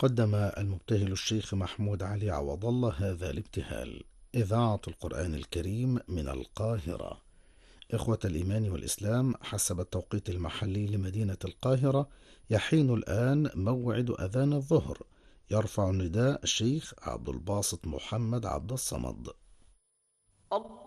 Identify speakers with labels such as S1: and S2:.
S1: قدم المبتهل الشيخ محمود علي عوض الله هذا الابتهال. إذاعة القرآن الكريم من القاهرة. إخوة الإيمان والإسلام، حسب التوقيت المحلي لمدينة القاهرة يحين الآن موعد أذان الظهر. يرفع النداء الشيخ عبد الباسط محمد عبد الصمد.